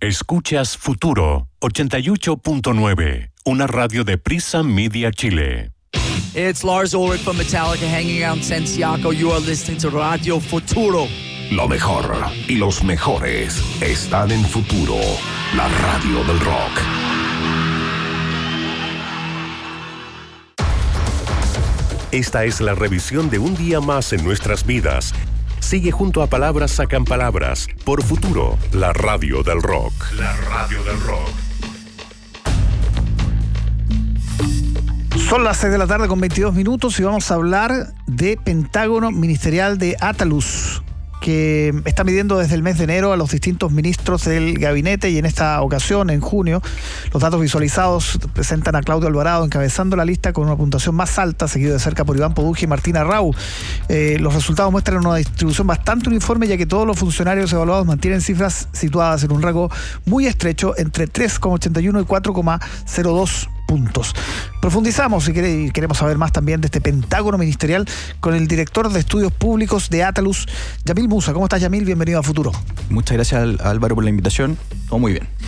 Escuchas Futuro 88.9, una radio de Prisa Media Chile. It's Lars Ulrich from Metallica hanging out in Santiago. You are listening to Radio Futuro. Lo mejor y los mejores están en Futuro, la radio del rock. Esta es la revisión de un día más en nuestras vidas. Sigue junto a Palabras Sacan Palabras por Futuro, la radio del rock. La radio del rock. Son las 6 de la tarde con 22 minutos y vamos a hablar de Pentágono Ministerial de Atalus, que está midiendo desde el mes de enero a los distintos ministros del gabinete, y en esta ocasión, en junio, los datos visualizados presentan a Claudio Alvarado encabezando la lista con una puntuación más alta, seguido de cerca por Iván Poduje y Martín Arrau. Los resultados muestran una distribución bastante uniforme, ya que todos los funcionarios evaluados mantienen cifras situadas en un rango muy estrecho entre 3,81 y 4,02 puntos. Profundizamos y queremos saber más también de este Pentágono Ministerial con el director de Estudios Públicos de Atalus, Yamil Musa. ¿Cómo estás, Yamil? Bienvenido a Futuro. Muchas gracias, Álvaro, por la invitación. Todo muy bien.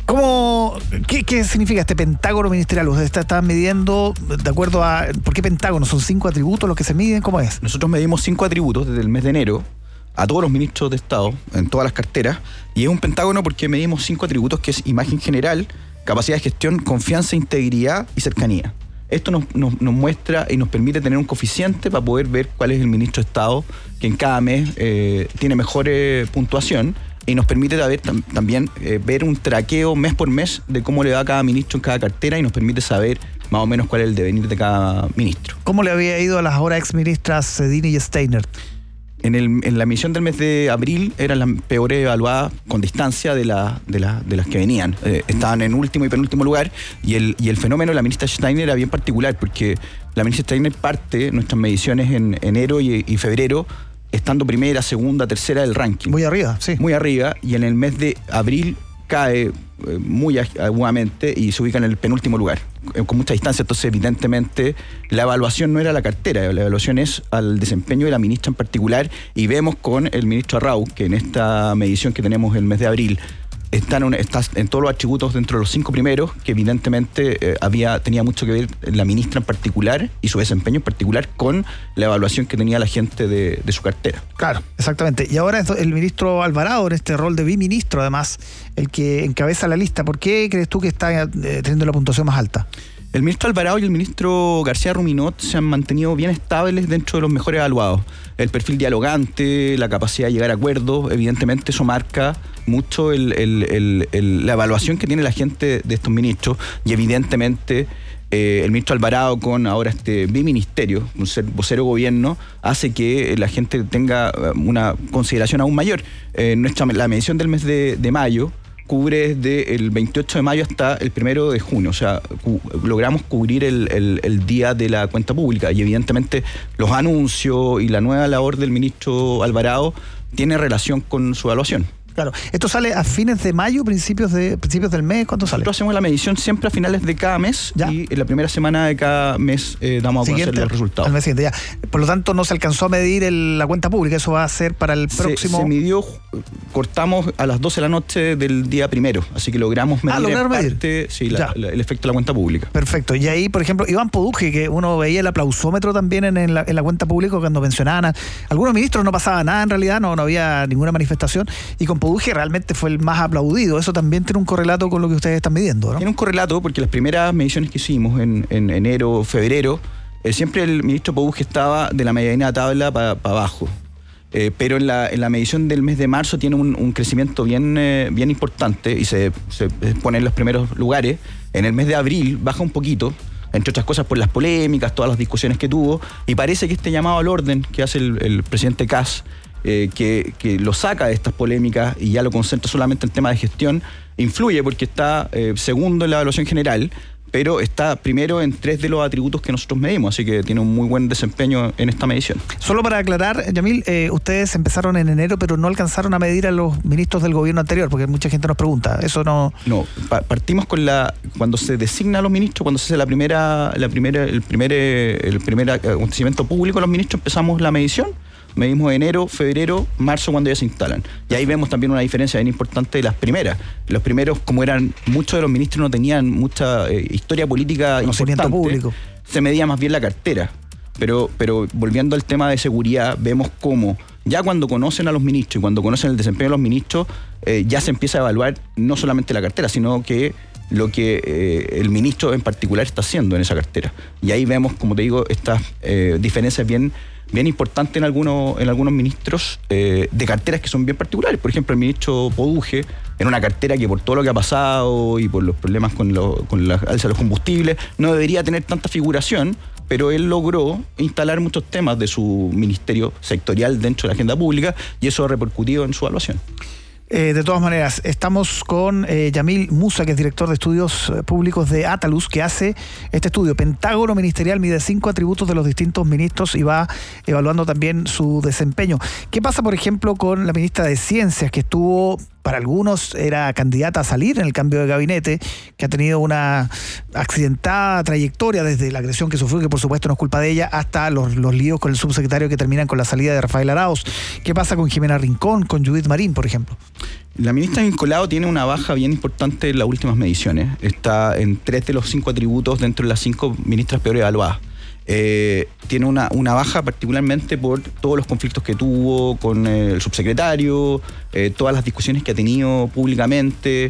¿Qué significa este Pentágono Ministerial? Ustedes están midiendo de acuerdo a... ¿Por qué Pentágono? ¿Son 5 atributos los que se miden? ¿Cómo es? Nosotros medimos 5 atributos desde el mes de enero a todos los ministros de Estado, en todas las carteras, y es un pentágono porque medimos 5 atributos, que es imagen general, capacidad de gestión, confianza, integridad y cercanía. Esto nos muestra y nos permite tener un coeficiente para poder ver cuál es el ministro de Estado que en cada mes tiene mejor puntuación, y nos permite también ver un traqueo mes por mes de cómo le va a cada ministro en cada cartera, y nos permite saber más o menos cuál es el devenir de cada ministro. ¿Cómo le había ido a las ahora exministras Sedini y Steiner? En la medición del mes de abril eran las peores evaluadas con distancia de las que venían. Estaban en último y penúltimo lugar, y el fenómeno de la ministra Steiner era bien particular, porque la ministra Steiner parte nuestras mediciones en enero y febrero estando primera, segunda, tercera del ranking. Muy arriba, sí. Muy arriba, y en el mes de abril cae muy agudamente y se ubica en el penúltimo lugar, con mucha distancia. Entonces, evidentemente, la evaluación no era la cartera, la evaluación es al desempeño de la ministra en particular, y vemos con el ministro Arrau que en esta medición que tenemos el mes de abril está en todos los atributos dentro de los 5 primeros, que evidentemente tenía mucho que ver la ministra en particular y su desempeño en particular con la evaluación que tenía la gente de su cartera. Claro, exactamente. Y ahora es el ministro Alvarado, en este rol de biministro, además, el que encabeza la lista. ¿Por qué crees tú que está teniendo la puntuación más alta? El ministro Alvarado y el ministro García Ruminot se han mantenido bien estables dentro de los mejores evaluados. El perfil dialogante, la capacidad de llegar a acuerdos, evidentemente eso marca mucho la evaluación que tiene la gente de estos ministros, y evidentemente el ministro Alvarado, con ahora este biministerio, un ser vocero gobierno, hace que la gente tenga una consideración aún mayor. La medición del mes de mayo cubre desde el 28 de mayo hasta el 1 de junio, o sea, logramos cubrir el día de la cuenta pública, y evidentemente los anuncios y la nueva labor del ministro Alvarado tiene relación con su evaluación. Claro. ¿Esto sale a fines de mayo, principios del mes? ¿Cuándo sale? Nosotros hacemos la medición siempre a finales de cada mes, ¿ya? Y en la primera semana de cada mes damos a conocer los resultados. Al mes siguiente, ya. Por lo tanto, no se alcanzó a medir la cuenta pública. Eso va a ser para el próximo... Se midió, cortamos a las 12 de la noche del día 1, así que logramos medir, el efecto de la cuenta pública. Perfecto. Y ahí, por ejemplo, Iván Poduje, que uno veía el aplausómetro también en la cuenta pública cuando mencionaban algunos ministros, no pasaba nada en realidad, no había ninguna manifestación, y con Poduje realmente fue el más aplaudido. Eso también tiene un correlato con lo que ustedes están midiendo, ¿no? Tiene un correlato porque las primeras mediciones que hicimos en enero, febrero, siempre el ministro Poduje estaba de la mediana tabla para abajo. Pero en la medición del mes de marzo tiene un crecimiento bien importante y se pone en los primeros lugares. En el mes de abril baja un poquito, entre otras cosas por las polémicas, todas las discusiones que tuvo, y parece que este llamado al orden que hace el presidente Kast, que lo saca de estas polémicas y ya lo concentra solamente en tema de gestión, influye porque está segundo en la evaluación general, pero está primero en 3 de los atributos que nosotros medimos, así que tiene un muy buen desempeño en esta medición. Solo para aclarar, Yamil, ustedes empezaron en enero, pero no alcanzaron a medir a los ministros del gobierno anterior, porque mucha gente nos pregunta, eso no... No, partimos con cuando se designa a los ministros, cuando se hace el primer acontecimiento público a los ministros, empezamos la medición. medimos enero, febrero, marzo, cuando ya se instalan. Y ahí vemos también una diferencia bien importante de las primeras. Los primeros, como eran, muchos de los ministros no tenían mucha historia política importante, público. Se medía más bien la cartera. Pero volviendo al tema de seguridad, vemos cómo ya cuando conocen a los ministros y cuando conocen el desempeño de los ministros, ya se empieza a evaluar no solamente la cartera, sino que lo que el ministro en particular está haciendo en esa cartera. Y ahí vemos, como te digo, estas diferencias bien importantes en algunos ministros de carteras que son bien particulares. Por ejemplo, el ministro Poduje, en una cartera que por todo lo que ha pasado y por los problemas con la alza de los combustibles, no debería tener tanta figuración, pero él logró instalar muchos temas de su ministerio sectorial dentro de la agenda pública y eso ha repercutido en su evaluación. De todas maneras, estamos con Yamil Musa, que es director de estudios públicos de Ataluz, que hace este estudio. Pentágono Ministerial mide 5 atributos de los distintos ministros y va evaluando también su desempeño. ¿Qué pasa, por ejemplo, con la ministra de Ciencias, que estuvo, para algunos, era candidata a salir en el cambio de gabinete, que ha tenido una accidentada trayectoria desde la agresión que sufrió, que por supuesto no es culpa de ella, hasta los líos con el subsecretario que terminan con la salida de Rafael Arauz? ¿Qué pasa con Jimena Rincón, con Judith Marín, por ejemplo? La ministra Vinculado tiene una baja bien importante en las últimas mediciones. Está en 3 de los 5 atributos dentro de las 5 ministras peor evaluadas. Tiene una baja particularmente por todos los conflictos que tuvo con el subsecretario, todas las discusiones que ha tenido públicamente.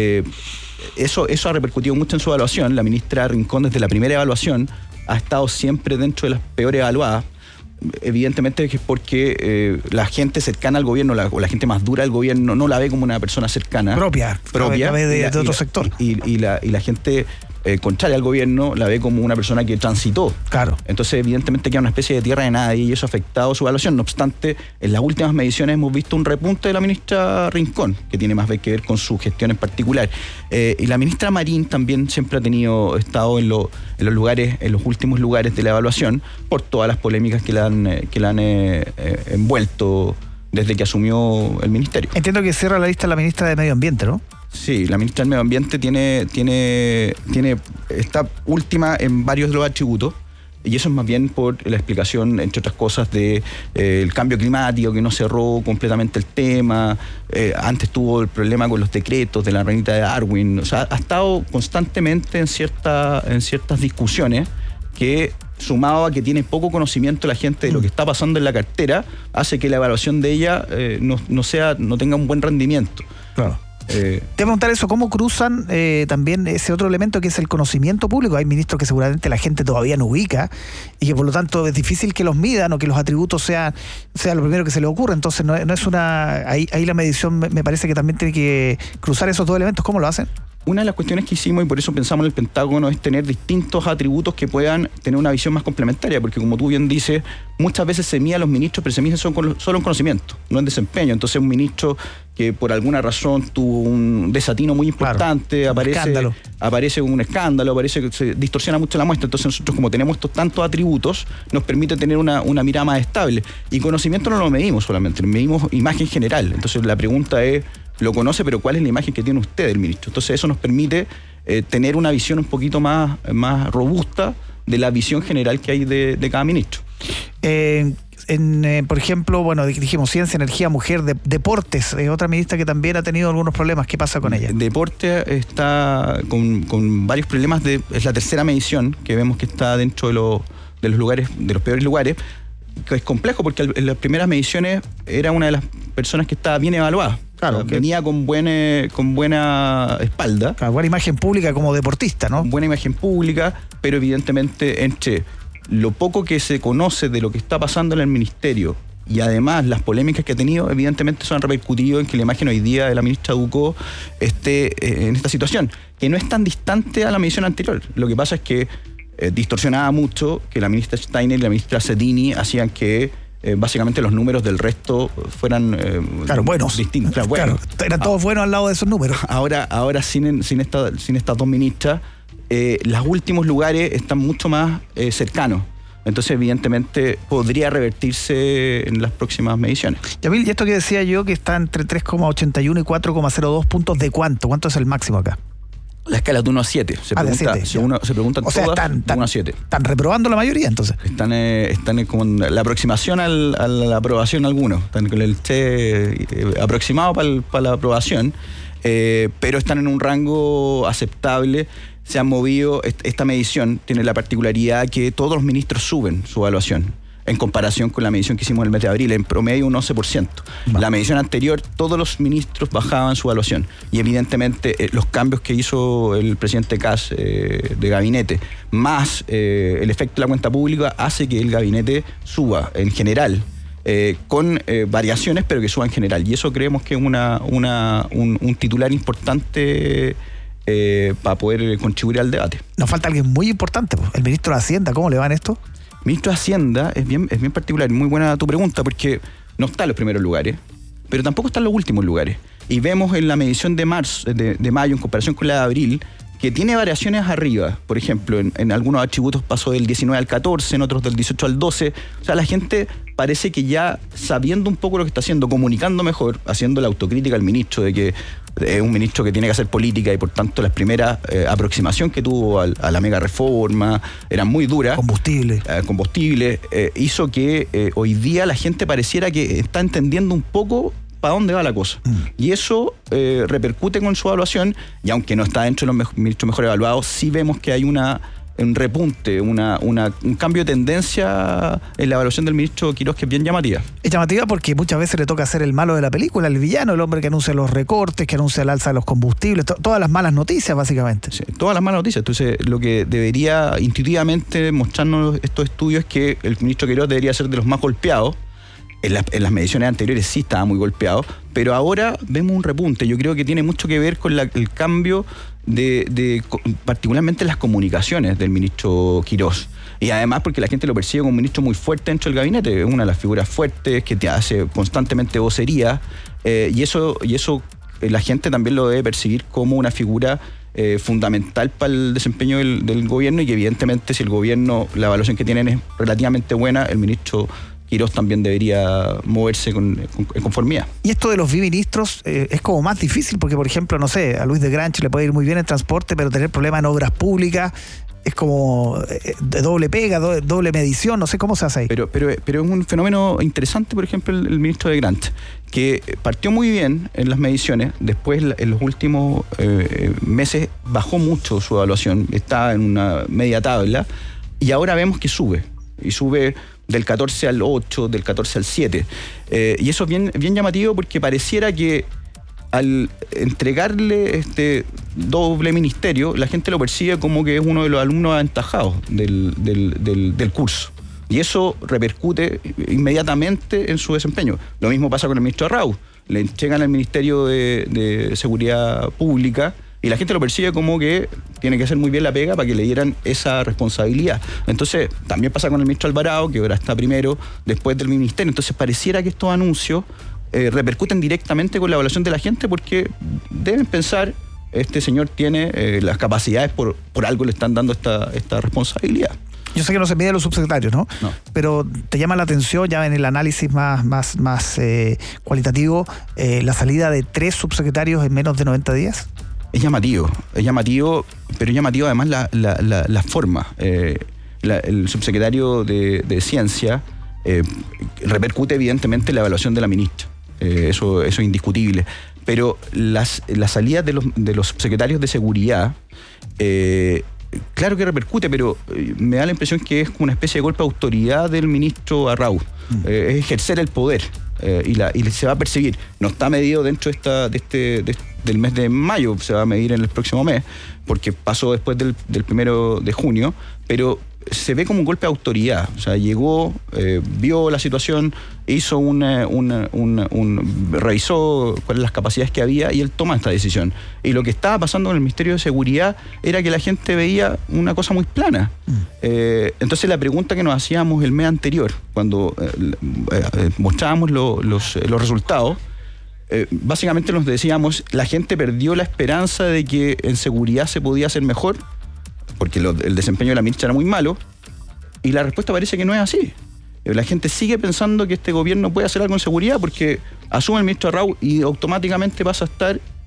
Eso ha repercutido mucho en su evaluación. La ministra Rincón, desde la primera evaluación, ha estado siempre dentro de las peores evaluadas. Evidentemente que es porque la gente cercana al gobierno o la gente más dura del gobierno no la ve como una persona cercana. Propia de otro sector. Y la gente contraria al gobierno la ve como una persona que transitó. Claro. Entonces, evidentemente queda una especie de tierra de nadie y eso ha afectado su evaluación. No obstante, en las últimas mediciones hemos visto un repunte de la ministra Rincón, que tiene más que ver con su gestión en particular. Y la ministra Marín también siempre ha estado en los últimos lugares de la evaluación por todas las polémicas que la han envuelto desde que asumió el ministerio. Entiendo que cierra la lista la ministra de Medio Ambiente, ¿no? Sí, la ministra del Medio Ambiente está última en varios de los atributos y eso es más bien por la explicación, entre otras cosas, de el cambio climático, que no cerró completamente el tema. Antes tuvo el problema con los decretos de la reinita de Darwin. O sea, ha estado constantemente en ciertas discusiones que, sumado a que tiene poco conocimiento la gente de lo que está pasando en la cartera, hace que la evaluación de ella no tenga un buen rendimiento. Claro. Te voy a preguntar eso, ¿cómo cruzan también ese otro elemento que es el conocimiento público? Hay ministros que seguramente la gente todavía no ubica y que por lo tanto es difícil que los midan o que los atributos sea lo primero que se le ocurra. Entonces no es ahí la medición me parece que también tiene que cruzar esos dos elementos. ¿Cómo lo hacen? Una de las cuestiones que hicimos, y por eso pensamos en el Pentágono, es tener distintos atributos que puedan tener una visión más complementaria, porque como tú bien dices, muchas veces se mide a los ministros, pero se mide solo en conocimiento, no en desempeño. Entonces un ministro que por alguna razón tuvo un desatino muy importante, claro, aparece un escándalo, aparece que se distorsiona mucho la muestra. Entonces nosotros, como tenemos estos tantos atributos, nos permite tener una mirada más estable. Y conocimiento no lo medimos solamente, medimos imagen general. Entonces la pregunta es, lo conoce, pero ¿cuál es la imagen que tiene usted del ministro? Entonces eso nos permite tener una visión un poquito más robusta de la visión general que hay de cada ministro. Por ejemplo, bueno, dijimos ciencia, energía, mujer, deportes, otra ministra que también ha tenido algunos problemas. ¿Qué pasa con ella? Deporte está con varios problemas. Es la tercera medición que vemos que está dentro de los lugares, de los peores lugares, que es complejo porque en las primeras mediciones era una de las personas que estaba bien evaluada. Claro, o sea, venía con buena espalda. Claro, buena imagen pública como deportista, ¿no? Buena imagen pública, pero evidentemente entre lo poco que se conoce de lo que está pasando en el ministerio y además las polémicas que ha tenido, evidentemente eso han repercutido en que la imagen hoy día de la ministra Ducó esté en esta situación, que no es tan distante a la medición anterior. Lo que pasa es que distorsionaba mucho que la ministra Steiner y la ministra Cedini hacían que básicamente los números del resto fueran buenos, distintos. Claro, eran todos buenos al lado de esos números. Ahora sin estas dos ministras, los últimos lugares están mucho más cercanos. Entonces, evidentemente, podría revertirse en las próximas mediciones. Yamil, y esto que decía yo, que está entre 3,81 y 4,02 puntos, ¿de cuánto? ¿Cuánto es el máximo acá? La escala de 1 a 7. Se preguntan o sea, todas de 1 a 7. Están reprobando la mayoría, entonces. Están con la aproximación a la aprobación algunos. Están con el aproximado para la aprobación, pero están en un rango aceptable. Se han movido. Esta medición tiene la particularidad que todos los ministros suben su evaluación en comparación con la medición que hicimos en el mes de abril, en promedio un 11%. La medición anterior, todos los ministros bajaban su evaluación, y evidentemente los cambios que hizo el presidente Kast de gabinete, más el efecto de la cuenta pública, hace que el gabinete suba en general, con variaciones, pero que suba en general. Y eso creemos que es un titular importante para poder contribuir al debate. Nos falta alguien muy importante, el ministro de Hacienda. ¿Cómo le va en esto? Ministro de Hacienda es bien particular, muy buena tu pregunta, porque no está en los primeros lugares, pero tampoco está en los últimos lugares. Y vemos en la medición de mayo, en comparación con la de abril, que tiene variaciones arriba. Por ejemplo, en algunos atributos pasó del 19 al 14, en otros del 18 al 12. O sea, la gente parece que ya, sabiendo un poco lo que está haciendo, comunicando mejor, haciendo la autocrítica al ministro de que es un ministro que tiene que hacer política, y por tanto las primeras aproximación que tuvo a la mega reforma eran muy duras. Combustible. Hizo que hoy día la gente pareciera que está entendiendo un poco para dónde va la cosa. Y eso repercute con su evaluación, y aunque no está dentro de los ministros mejor evaluados, sí vemos que hay un repunte, un cambio de tendencia en la evaluación del ministro Quirós, que es bien llamativa. Es llamativa porque muchas veces le toca ser el malo de la película, el villano, el hombre que anuncia los recortes, que anuncia el alza de los combustibles, todas las malas noticias, básicamente. Sí, todas las malas noticias. Entonces, lo que debería intuitivamente mostrarnos estos estudios es que el ministro Quirós debería ser de los más golpeados. En las mediciones anteriores sí estaba muy golpeado, pero ahora vemos un repunte. Yo creo que tiene mucho que ver con el cambio particularmente las comunicaciones del ministro Quirós. Y además porque la gente lo percibe como un ministro muy fuerte dentro del gabinete, es una de las figuras fuertes que te hace constantemente vocería, y eso la gente también lo debe percibir como una figura fundamental para el desempeño del gobierno, y que evidentemente, si el gobierno, la evaluación que tienen es relativamente buena, el ministro Quirós también debería moverse en conformidad. Y esto de los biministros es como más difícil, porque por ejemplo, no sé, a Luis de Granchi le puede ir muy bien en transporte, pero tener problemas en obras públicas es como de doble pega, doble medición, no sé cómo se hace ahí. Pero es un fenómeno interesante, por ejemplo, el ministro de Granchi, que partió muy bien en las mediciones, después en los últimos meses bajó mucho su evaluación, está en una media tabla, y ahora vemos que sube del 14 al 8, del 14 al 7. Y eso es bien llamativo, porque pareciera que al entregarle este doble ministerio, la gente lo percibe como que es uno de los alumnos aventajados del curso. Y eso repercute inmediatamente en su desempeño. Lo mismo pasa con el ministro Arrau. Le entregan al Ministerio de Seguridad Pública, y la gente lo percibe como que tiene que hacer muy bien la pega para que le dieran esa responsabilidad. Entonces, también pasa con el ministro Alvarado, que ahora está primero después del ministerio. Entonces, pareciera que estos anuncios repercuten directamente con la evaluación de la gente, porque deben pensar, este señor tiene las capacidades, por algo le están dando esta responsabilidad. Yo sé que no se mide a los subsecretarios, ¿no? Pero te llama la atención, ya en el análisis más cualitativo, la salida de 3 subsecretarios en menos de 90 días. Es llamativo, pero llamativo además la forma. El subsecretario de Ciencia repercute evidentemente en la evaluación de la ministra. Eso es indiscutible. Pero las salidas de los subsecretarios de Seguridad, claro que repercute, pero me da la impresión que es como una especie de golpe de autoridad del ministro Arrau. Es ejercer el poder, y se va a perseguir. No está medido dentro del mes de mayo, se va a medir en el próximo mes, porque pasó después del 1 de junio, pero se ve como un golpe de autoridad. O sea, llegó, vio la situación, hizo revisó cuáles eran las capacidades que había, y él toma esta decisión. Y lo que estaba pasando en el Ministerio de Seguridad era que la gente veía una cosa muy plana. Entonces la pregunta que nos hacíamos el mes anterior, cuando mostrábamos los resultados, básicamente nos decíamos, la gente perdió la esperanza de que en seguridad se podía hacer mejor, porque el desempeño de la ministra era muy malo, y la respuesta parece que no es así. La gente sigue pensando que este gobierno puede hacer algo en seguridad, porque asume el ministro Arrau y automáticamente pasa a estar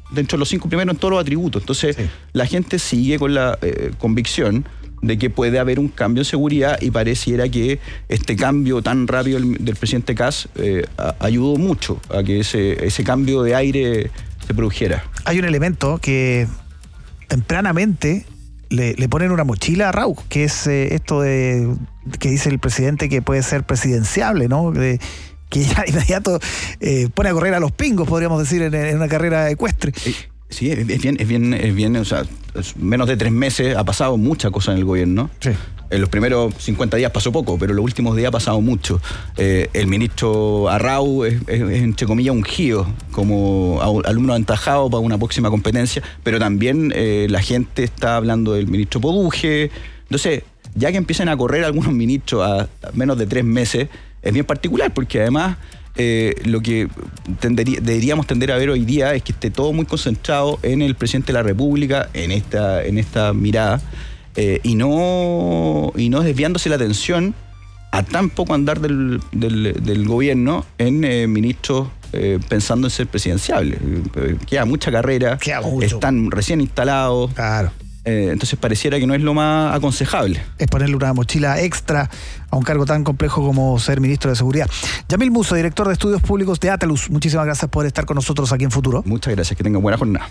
dentro de los 5 primeros en todos los atributos. Entonces, Sí. la gente sigue con la convicción de que puede haber un cambio en seguridad y pareciera que este cambio tan rápido del presidente Kast ayudó mucho a que ese cambio de aire se produjera. Hay un elemento que tempranamente le ponen una mochila a Rauch, que es esto de que dice el presidente que puede ser presidenciable, ¿no? Que ya de inmediato pone a correr a los pingos, podríamos decir, en una carrera ecuestre. Sí, es bien, o sea, menos de 3 meses ha pasado mucha cosa en el gobierno. Sí. En los primeros 50 días pasó poco, pero en los últimos días ha pasado mucho. El ministro Arrau es entre comillas ungido como alumno aventajado para una próxima competencia, pero también la gente está hablando del ministro Poduje. Entonces, ya que empiezan a correr algunos ministros a menos de 3 meses, es bien particular, porque además lo que deberíamos tender a ver hoy día es que esté todo muy concentrado en el presidente de la República, en esta mirada, y no desviándose la atención a tan poco andar del gobierno en ministros pensando en ser presidenciables. Queda mucha carrera, Queda mucho. Están recién instalados. Claro. Entonces pareciera que no es lo más aconsejable. Es ponerle una mochila extra a un cargo tan complejo como ser ministro de Seguridad. Yamil Musso, director de Estudios Públicos de Atalus, muchísimas gracias por estar con nosotros aquí en Futuro. Muchas gracias, que tengan buena jornada.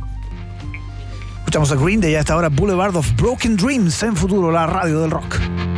Escuchamos a Green Day a esta hora, Boulevard of Broken Dreams en Futuro, la radio del rock.